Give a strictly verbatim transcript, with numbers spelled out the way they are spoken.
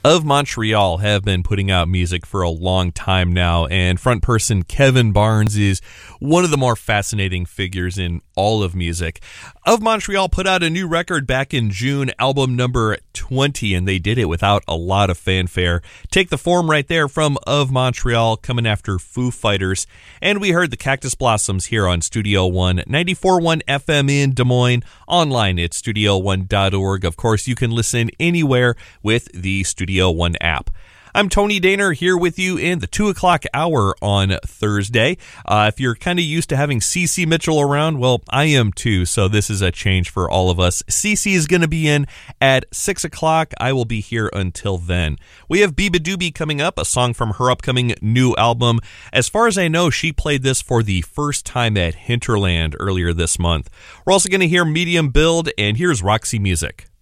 Of Montreal have been putting out music for a long time now, and front person Kevin Barnes is one of the more fascinating figures in all of music. Of Montreal put out a new record back in June, album number twenty, and they did it without a lot of fanfare. Take the Form right there from Of Montreal, coming after Foo Fighters. And we heard the Cactus Blossoms here on Studio One, ninety-four point one F M in Des Moines, online at studio one dot org. Of course, you can listen anywhere with the Studio One app. I'm Tony Daner here with you in the two o'clock hour on Thursday. Uh, if you're kind of used to having Cece Mitchell around, well, I am too, so this is a change for all of us. Cece is going to be in at six o'clock. I will be here until then. We have Biba Doobie coming up, a song from her upcoming new album. As far as I know, she played this for the first time at Hinterland earlier this month. We're also going to hear Medium Build, and here's Roxy Music.